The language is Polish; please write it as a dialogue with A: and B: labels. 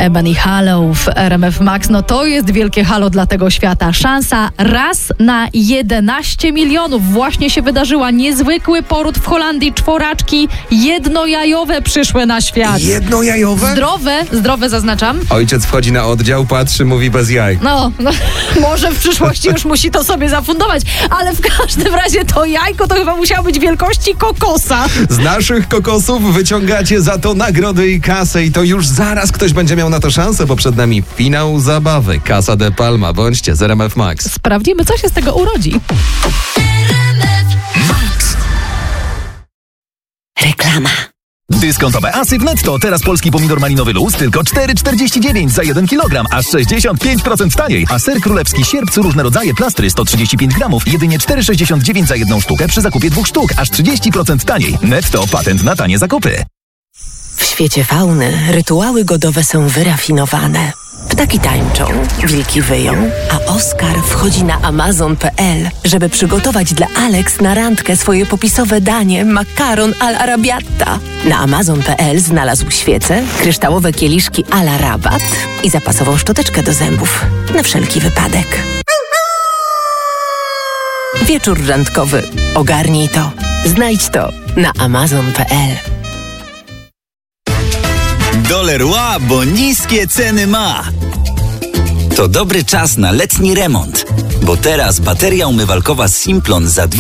A: Ebony Hallow w RMF Max. No to jest wielkie halo dla tego świata. Szansa raz na 11 milionów. Właśnie się wydarzyła. Niezwykły poród w Holandii. Czworaczki jednojajowe przyszły na świat.
B: Jednojajowe?
A: Zdrowe zaznaczam.
B: Ojciec wchodzi na oddział, patrzy, mówi bez jaj.
A: No, może w przyszłości już musi to sobie zafundować, ale w każdym razie to jajko to chyba musiało być wielkości kokosa.
B: Z naszych kokosów wyciągacie za to nagrody i kasę i to już zaraz ktoś będzie miał na to szansę, bo przed nami finał zabawy. Casa de Palma. Bądźcie z RMF Max.
A: Sprawdzimy, co się z tego urodzi.
C: Reklama.
D: Dyskontowe asy w Netto. Teraz polski pomidor malinowy luz tylko 4,49 za 1 kg, aż 65% taniej. A ser królewski sierpcu różne rodzaje plastry 135 gramów, jedynie 4,69 za 1 sztukę przy zakupie 2 sztuk, aż 30% taniej. Netto, patent na tanie zakupy.
C: W świecie fauny rytuały godowe są wyrafinowane. Ptaki tańczą, wilki wyją, a Oskar wchodzi na Amazon.pl, żeby przygotować dla Alex na randkę swoje popisowe danie makaron al arabiata. Na Amazon.pl znalazł świece, kryształowe kieliszki a la rabat i zapasową szczoteczkę do zębów. Na wszelki wypadek. Wieczór randkowy. Ogarnij to. Znajdź to na Amazon.pl.
E: Do Leroy, bo niskie ceny ma. To dobry czas na letni remont, bo teraz bateria umywalkowa Simplon za